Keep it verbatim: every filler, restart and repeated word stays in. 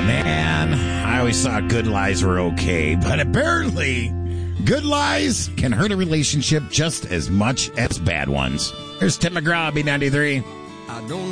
Man, I always thought good lies were okay, but apparently good lies can hurt a relationship just as much as bad ones. Here's Tim McGraw, B ninety-three. I don't